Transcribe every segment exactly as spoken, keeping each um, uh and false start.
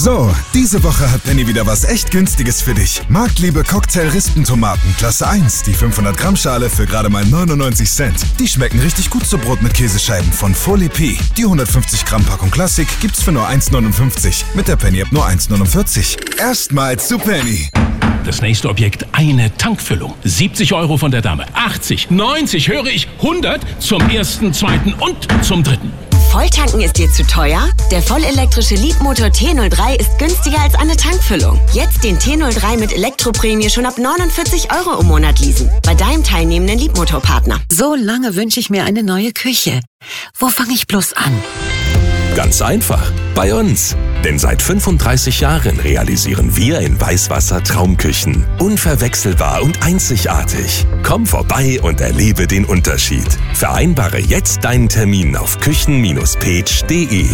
So, diese Woche hat Penny wieder was echt Günstiges für dich. Marktliebe Cocktail-Rispentomaten Klasse eins, die fünfhundert Gramm Schale für gerade mal neunundneunzig Cent. Die schmecken richtig gut zu Brot mit Käsescheiben von Folie P. Die hundertfünfzig Gramm Packung Klassik gibt's für nur eins neunundfünfzig. Mit der Penny-App nur eins neunundvierzig. Erstmals zu Penny. Das nächste Objekt, eine Tankfüllung. siebzig Euro von der Dame. achtzig, neunzig, höre ich, hundert zum ersten, zweiten und zum dritten. Volltanken ist dir zu teuer? Der vollelektrische Leapmotor T null drei ist günstiger als eine Tankfüllung. Jetzt den T null drei mit Elektroprämie schon ab neunundvierzig Euro im Monat leasen. Bei deinem teilnehmenden Leapmotor-Partner. So lange wünsche ich mir eine neue Küche. Wo fange ich bloß an? Ganz einfach, bei uns. Denn seit fünfunddreißig Jahren realisieren wir in Weißwasser Traumküchen. Unverwechselbar und einzigartig. Komm vorbei und erlebe den Unterschied. Vereinbare jetzt deinen Termin auf küchen Bindestrich page punkt de.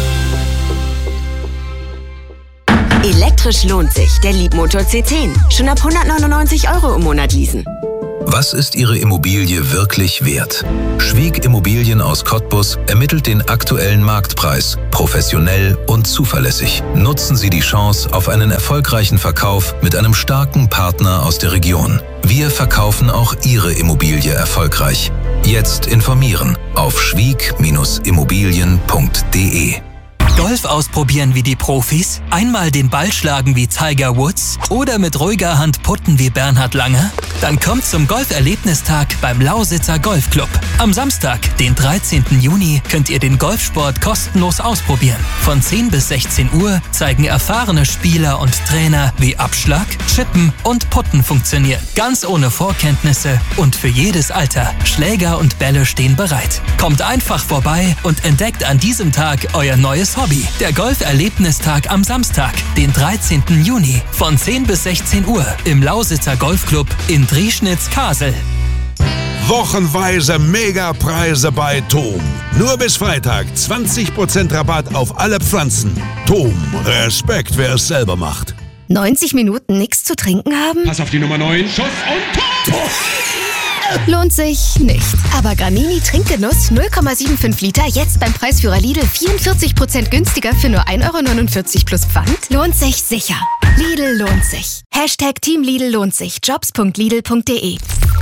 Elektrisch lohnt sich. Der Leapmotor C zehn. Schon ab hundertneunundneunzig Euro im Monat leasen. Was ist Ihre Immobilie wirklich wert? Schwieg Immobilien aus Cottbus ermittelt den aktuellen Marktpreis, professionell und zuverlässig. Nutzen Sie die Chance auf einen erfolgreichen Verkauf mit einem starken Partner aus der Region. Wir verkaufen auch Ihre Immobilie erfolgreich. Jetzt informieren auf schwieg Bindestrich immobilien punkt de. Golf ausprobieren wie die Profis? Einmal den Ball schlagen wie Tiger Woods? Oder mit ruhiger Hand putten wie Bernhard Langer? Dann kommt zum Golferlebnistag beim Lausitzer Golfclub. Am Samstag, den dreizehnten Juni, könnt ihr den Golfsport kostenlos ausprobieren. Von zehn bis sechzehn Uhr zeigen erfahrene Spieler und Trainer, wie Abschlag, Chippen und Putten funktionieren. Ganz ohne Vorkenntnisse und für jedes Alter. Schläger und Bälle stehen bereit. Kommt einfach vorbei und entdeckt an diesem Tag euer neues Hobby. Der Golferlebnistag am Samstag, den dreizehnten Juni, von zehn bis sechzehn Uhr im Lausitzer Golfclub in Drieschnitz-Kasel. Wochenweise Megapreise bei Tom. Nur bis Freitag zwanzig Prozent Rabatt auf alle Pflanzen. Tom, Respekt, wer es selber macht. neunzig Minuten nichts zu trinken haben? Pass auf die Nummer neun. Schuss und Tor! Lohnt sich nicht. Aber Gramini Trinkgenuss null Komma fünfundsiebzig Liter jetzt beim Preisführer Lidl vierundvierzig Prozent günstiger für nur ein Euro neunundvierzig plus Pfand? Lohnt sich sicher. Lidl lohnt sich. Hashtag Team Lidl lohnt sich. jobs punkt lidl punkt de.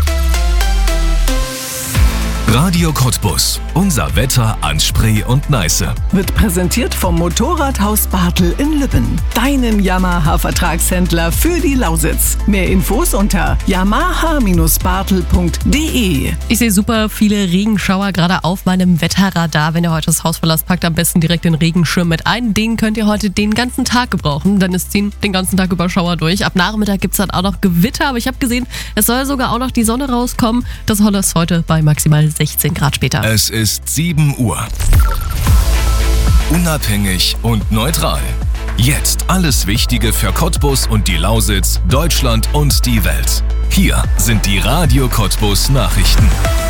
Radio Cottbus. Unser Wetter an Spree und Neiße. Wird präsentiert vom Motorradhaus Bartel in Lübben. Deinem Yamaha-Vertragshändler für die Lausitz. Mehr Infos unter yamaha Bindestrich bartel punkt de. Ich sehe super viele Regenschauer gerade auf meinem Wetterradar. Wenn ihr heute das Haus verlasst, packt am besten direkt den Regenschirm mit ein. Den könnt ihr heute den ganzen Tag gebrauchen. Dann ist ziehen den ganzen Tag über Schauer durch. Ab Nachmittag gibt es dann auch noch Gewitter. Aber ich habe gesehen, es soll sogar auch noch die Sonne rauskommen. Das soll es heute bei maximal sechzehn Grad später. Es ist sieben Uhr. Unabhängig und neutral. Jetzt alles Wichtige für Cottbus und die Lausitz, Deutschland und die Welt. Hier sind die Radio Cottbus Nachrichten.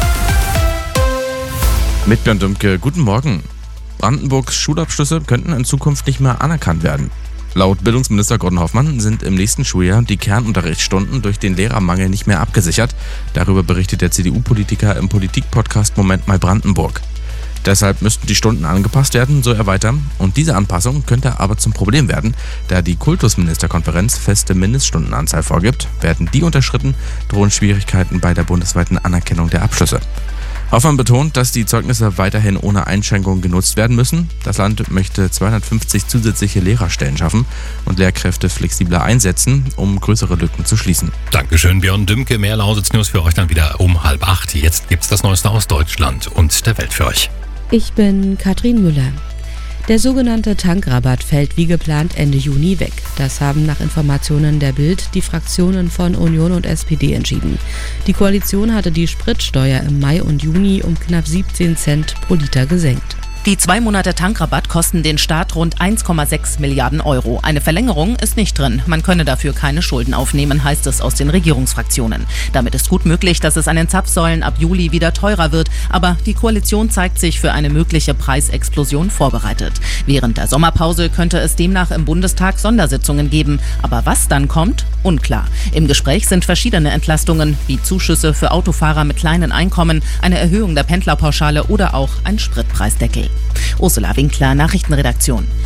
Mit Björn Dümke, guten Morgen. Brandenburgs Schulabschlüsse könnten in Zukunft nicht mehr anerkannt werden. Laut Bildungsminister Gordon Hoffmann sind im nächsten Schuljahr die Kernunterrichtsstunden durch den Lehrermangel nicht mehr abgesichert. Darüber berichtet der C D U-Politiker im Politik-Podcast Moment mal Brandenburg. Deshalb müssten die Stunden angepasst werden, so er weiter. Und diese Anpassung könnte aber zum Problem werden, da die Kultusministerkonferenz feste Mindeststundenanzahl vorgibt. Werden die unterschritten, drohen Schwierigkeiten bei der bundesweiten Anerkennung der Abschlüsse. Hoffmann betont, dass die Zeugnisse weiterhin ohne Einschränkungen genutzt werden müssen. Das Land möchte zweihundertfünfzig zusätzliche Lehrerstellen schaffen und Lehrkräfte flexibler einsetzen, um größere Lücken zu schließen. Dankeschön, Björn Dümke. Mehr Lausitz-News für euch dann wieder um halb acht. Jetzt gibt's das Neueste aus Deutschland und der Welt für euch. Ich bin Katrin Müller. Der sogenannte Tankrabatt fällt wie geplant Ende Juni weg. Das haben nach Informationen der Bild die Fraktionen von Union und S P D entschieden. Die Koalition hatte die Spritsteuer im Mai und Juni um knapp siebzehn Cent pro Liter gesenkt. Die zwei Monate Tankrabatt kosten den Staat rund eins Komma sechs Milliarden Euro. Eine Verlängerung ist nicht drin. Man könne dafür keine Schulden aufnehmen, heißt es aus den Regierungsfraktionen. Damit ist gut möglich, dass es an den Zapfsäulen ab Juli wieder teurer wird. Aber die Koalition zeigt sich für eine mögliche Preisexplosion vorbereitet. Während der Sommerpause könnte es demnach im Bundestag Sondersitzungen geben. Aber was dann kommt? Unklar. Im Gespräch sind verschiedene Entlastungen, wie Zuschüsse für Autofahrer mit kleinen Einkommen, eine Erhöhung der Pendlerpauschale oder auch ein Spritpreisdeckel. Ursula Winkler, Nachrichtenredaktion.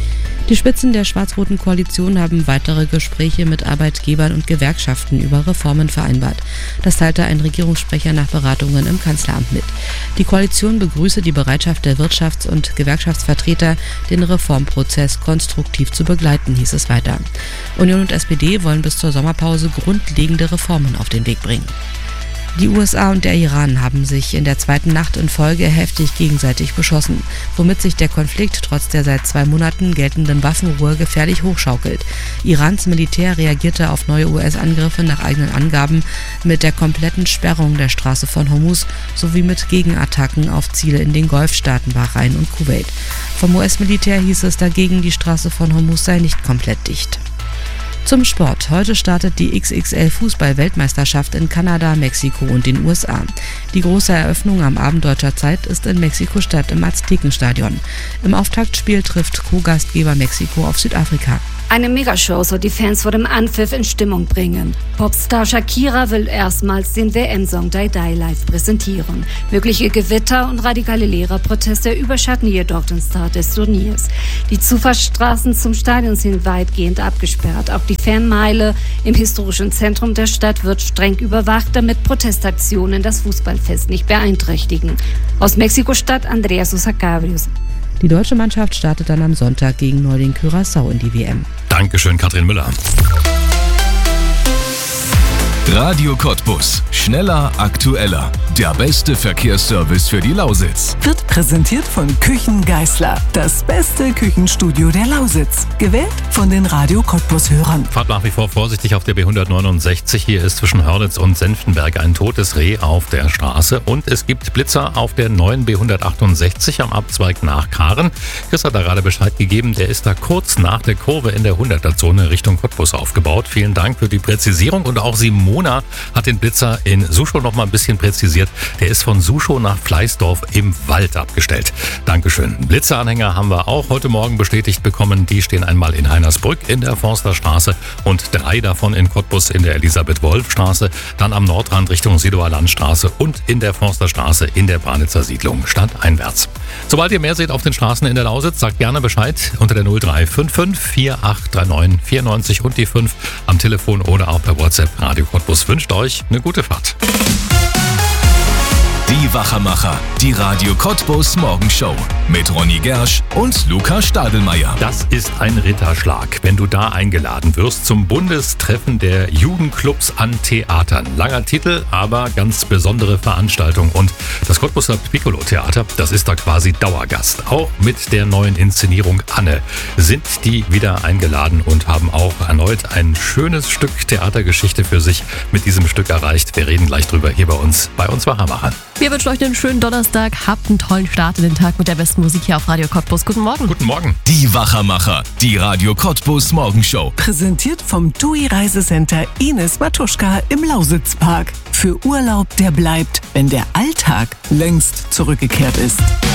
Die Spitzen der schwarz-roten Koalition haben weitere Gespräche mit Arbeitgebern und Gewerkschaften über Reformen vereinbart. Das teilte ein Regierungssprecher nach Beratungen im Kanzleramt mit. Die Koalition begrüße die Bereitschaft der Wirtschafts- und Gewerkschaftsvertreter, den Reformprozess konstruktiv zu begleiten, hieß es weiter. Union und S P D wollen bis zur Sommerpause grundlegende Reformen auf den Weg bringen. Die U S A und der Iran haben sich in der zweiten Nacht in Folge heftig gegenseitig beschossen, womit sich der Konflikt trotz der seit zwei Monaten geltenden Waffenruhe gefährlich hochschaukelt. Irans Militär reagierte auf neue U S-Angriffe nach eigenen Angaben mit der kompletten Sperrung der Straße von Hormuz sowie mit Gegenattacken auf Ziele in den Golfstaaten Bahrain und Kuwait. Vom U S-Militär hieß es dagegen, die Straße von Hormuz sei nicht komplett dicht. Zum Sport. Heute startet die X X L-Fußball-Weltmeisterschaft in Kanada, Mexiko und den U S A. Die große Eröffnung am Abend deutscher Zeit ist in Mexiko-Stadt im Aztekenstadion. Im Auftaktspiel trifft Co-Gastgeber Mexiko auf Südafrika. Eine Megashow soll die Fans vor dem Anpfiff in Stimmung bringen. Popstar Shakira will erstmals den W M-Song Die Die live präsentieren. Mögliche Gewitter und radikale Lehrerproteste überschatten jedoch den Start des Turniers. Die Zufahrtsstraßen zum Stadion sind weitgehend abgesperrt. Auch die Fanmeile im historischen Zentrum der Stadt wird streng überwacht, damit Protestaktionen das Fußballfest nicht beeinträchtigen. Aus Mexiko-Stadt Andrea Sosa Cabrios. Die deutsche Mannschaft startet dann am Sonntag gegen Neuling Curaçao in die W M. Dankeschön, Katrin Müller. Radio Cottbus. Schneller, aktueller. Der beste Verkehrsservice für die Lausitz. Wird präsentiert von Küchen Geisler. Das beste Küchenstudio der Lausitz. Gewählt von den Radio Cottbus-Hörern. Fahrt nach wie vor vorsichtig auf der B hundertneunundsechzig. Hier ist zwischen Hörnitz und Senftenberg ein totes Reh auf der Straße. Und es gibt Blitzer auf der neuen B hundertachtundsechzig am Abzweig nach Karen. Chris hat da gerade Bescheid gegeben. Der ist da kurz nach der Kurve in der hunderter-Zone Richtung Cottbus aufgebaut. Vielen Dank für die Präzisierung. Und auch Simona hat den Blitzer in Suschow noch mal ein bisschen präzisiert. Der ist von Suschow nach Fleißdorf im Wald abgestellt. Dankeschön. Blitzeranhänger haben wir auch heute Morgen bestätigt bekommen. Die stehen einmal in Heinersbrück in der Forsterstraße und drei davon in Cottbus in der Elisabeth-Wolf-Straße, dann am Nordrand Richtung Sedower Landstraße und in der Forsterstraße in der Branitzer Siedlung stadteinwärts. Sobald ihr mehr seht auf den Straßen in der Lausitz, sagt gerne Bescheid unter der null drei fünf fünf vier acht drei neun vier neun und die fünf am Telefon oder auch per WhatsApp. Radio Cottbus wünscht euch eine gute Fahrt. Die Wachermacher, die Radio Cottbus Morgenshow mit Ronny Gersch und Luca Stadelmeier. Das ist ein Ritterschlag, wenn du da eingeladen wirst zum Bundestreffen der Jugendclubs an Theatern. Langer Titel, aber ganz besondere Veranstaltung. Und das Cottbuser Piccolo Theater, das ist da quasi Dauergast. Auch mit der neuen Inszenierung Anne sind die wieder eingeladen und haben auch erneut ein schönes Stück Theatergeschichte für sich mit diesem Stück erreicht. Wir reden gleich drüber hier bei uns, bei uns Wachermachern. Wir wünschen euch einen schönen Donnerstag. Habt einen tollen Start in den Tag mit der besten Musik hier auf Radio Cottbus. Guten Morgen. Guten Morgen. Die Wachermacher, die Radio Cottbus Morgenshow. Präsentiert vom T U I Reisecenter Ines Matuschka im Lausitzpark. Für Urlaub, der bleibt, wenn der Alltag längst zurückgekehrt ist.